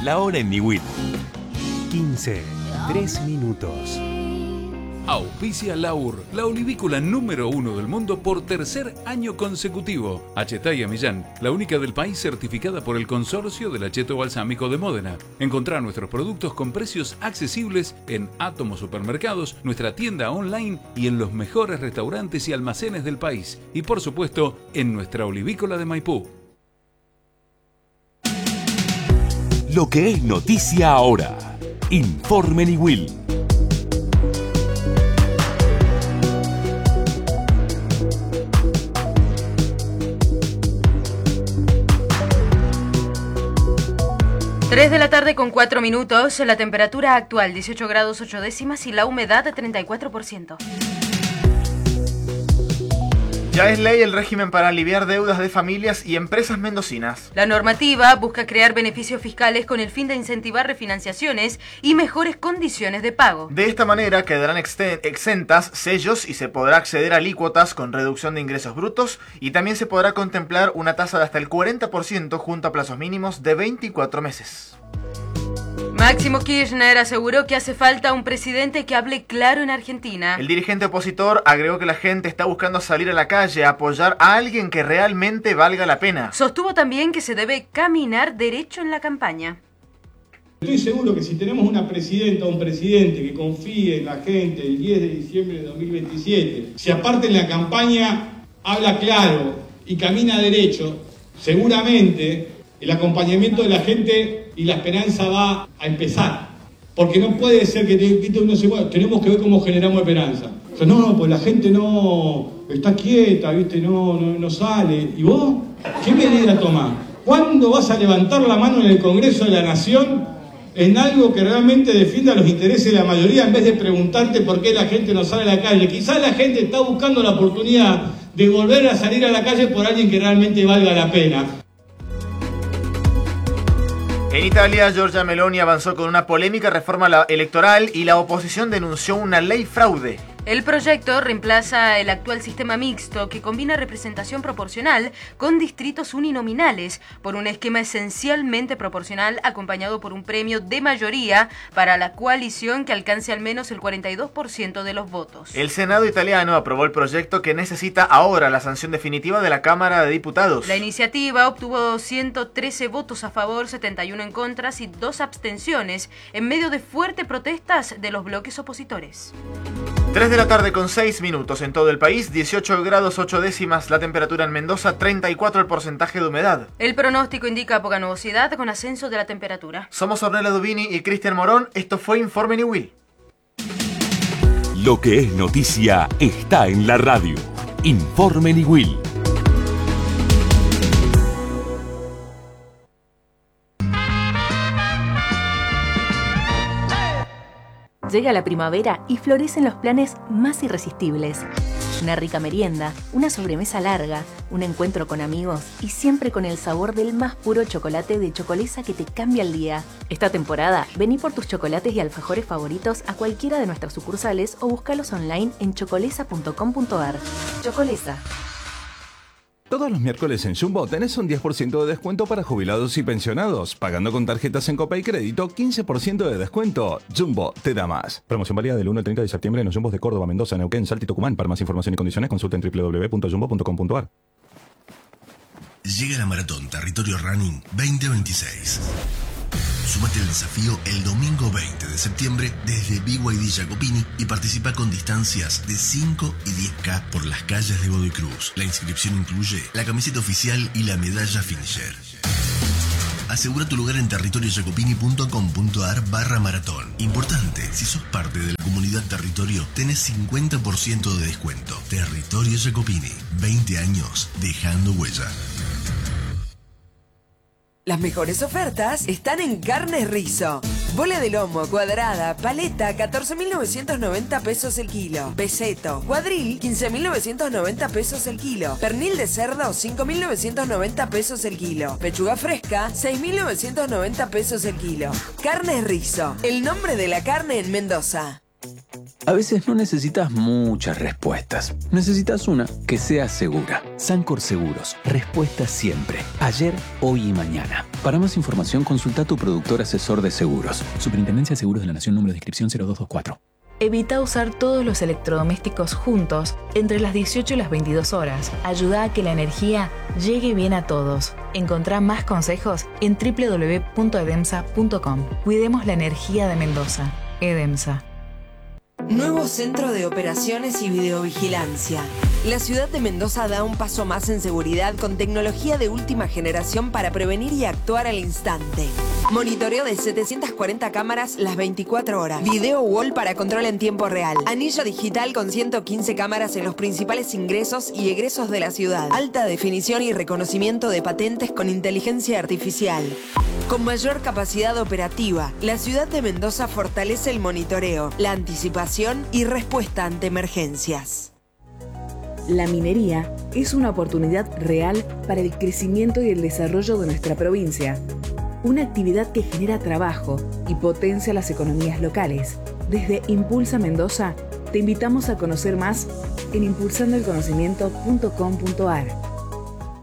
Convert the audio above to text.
La hora en Niwil. 15, 3 minutos. Auspicia Laur, la olivícola número 1 del mundo por tercer año consecutivo. Achetaya Millán, la única del país certificada por el Consorcio del Acheto Balsámico de Módena. Encontrá nuestros productos con precios accesibles en Átomo Supermercados, nuestra tienda online y en los mejores restaurantes y almacenes del país. Y por supuesto, en nuestra olivícola de Maipú. Lo que es noticia ahora. Informe Niwil. Tres de la tarde con 4 minutos, la temperatura actual 18 grados 8 décimas y la humedad 34%. Ya es ley el régimen para aliviar deudas de familias y empresas mendocinas. La normativa busca crear beneficios fiscales con el fin de incentivar refinanciaciones y mejores condiciones de pago. De esta manera quedarán exentas sellos y se podrá acceder a alícuotas con reducción de ingresos brutos y también se podrá contemplar una tasa de hasta el 40% junto a plazos mínimos de 24 meses. Máximo Kirchner aseguró que hace falta un presidente que hable claro en Argentina. El dirigente opositor agregó que la gente está buscando salir a la calle a apoyar a alguien que realmente valga la pena. Sostuvo también que se debe caminar derecho en la campaña. Estoy seguro que si tenemos una presidenta o un presidente que confíe en la gente el 10 de diciembre de 2027, si aparte en la campaña habla claro y camina derecho, seguramente el acompañamiento de la gente y la esperanza va a empezar. Porque no puede ser que uno se mueva, tenemos que ver cómo generamos esperanza. O sea, no, pues la gente no está quieta, ¿viste? No sale. ¿Y vos? ¿Qué medida tomás? ¿Cuándo vas a levantar la mano en el Congreso de la Nación en algo que realmente defienda los intereses de la mayoría en vez de preguntarte por qué la gente no sale a la calle? Quizás la gente está buscando la oportunidad de volver a salir a la calle por alguien que realmente valga la pena. En Italia, Giorgia Meloni avanzó con una polémica reforma electoral y la oposición denunció una ley fraude. El proyecto reemplaza el actual sistema mixto que combina representación proporcional con distritos uninominales por un esquema esencialmente proporcional acompañado por un premio de mayoría para la coalición que alcance al menos el 42% de los votos. El Senado italiano aprobó el proyecto que necesita ahora la sanción definitiva de la Cámara de Diputados. La iniciativa obtuvo 113 votos a favor, 71 en contra y 2 abstenciones en medio de fuertes protestas de los bloques opositores. 3 de la tarde con 6 minutos en todo el país, 18 grados 8 décimas la temperatura en Mendoza, 34 el porcentaje de humedad. El pronóstico indica poca nubosidad con ascenso de la temperatura. Somos Ornella Dubini y Cristian Morón, esto fue Informe Niwil. Lo que es noticia está en la radio. Informe Niwil. Llega la primavera y florecen los planes más irresistibles. Una rica merienda, una sobremesa larga, un encuentro con amigos y siempre con el sabor del más puro chocolate de Chocolesa que te cambia el día. Esta temporada, vení por tus chocolates y alfajores favoritos a cualquiera de nuestras sucursales o búscalos online en chocolesa.com.ar. Chocolesa. Todos los miércoles en Jumbo tenés un 10% de descuento para jubilados y pensionados. Pagando con tarjetas en Copa y Crédito, 15% de descuento. Jumbo te da más. Promoción válida del 1 al 30 de septiembre en los Jumbos de Córdoba, Mendoza, Neuquén, Salta y Tucumán. Para más información y condiciones consulten www.jumbo.com.ar. Llega la Maratón Territorio Running 2026. Súmate al desafío el domingo 20 de septiembre desde BYD Jacopini y participa con distancias de 5 y 10K por las calles de Godoy Cruz. La inscripción incluye la camiseta oficial y la medalla finisher. Asegura tu lugar en territoriojacopini.com.ar/maratón. Importante, si sos parte de la comunidad Territorio, tenés 50% de descuento. Territorio Jacopini, 20 años dejando huella. Las mejores ofertas están en Carnes Rizo. Bola de lomo, cuadrada, paleta, 14.990 pesos el kilo. Peseto, cuadril, 15.990 pesos el kilo. Pernil de cerdo, 5.990 pesos el kilo. Pechuga fresca, 6.990 pesos el kilo. Carnes Rizo, el nombre de la carne en Mendoza. A veces no necesitas muchas respuestas. Necesitas una que sea segura. Sancor Seguros. Respuesta siempre. Ayer, hoy y mañana. Para más información, consulta a tu productor asesor de seguros. Superintendencia de Seguros de la Nación, número de inscripción 0224. Evita usar todos los electrodomésticos juntos entre las 18 y las 22 horas. Ayuda a que la energía llegue bien a todos. Encontrá más consejos en www.edemsa.com. Cuidemos la energía de Mendoza. Edemsa. Nuevo centro de operaciones y videovigilancia. La ciudad de Mendoza da un paso más en seguridad con tecnología de última generación para prevenir y actuar al instante. Monitoreo de 740 cámaras las 24 horas. Video wall para control en tiempo real. Anillo digital con 115 cámaras en los principales ingresos y egresos de la ciudad. Alta definición y reconocimiento de patentes con inteligencia artificial. Con mayor capacidad operativa, la ciudad de Mendoza fortalece el monitoreo, la anticipación y respuesta ante emergencias. La minería es una oportunidad real para el crecimiento y el desarrollo de nuestra provincia. Una actividad que genera trabajo y potencia las economías locales. Desde Impulsa Mendoza, te invitamos a conocer más en impulsandoelconocimiento.com.ar.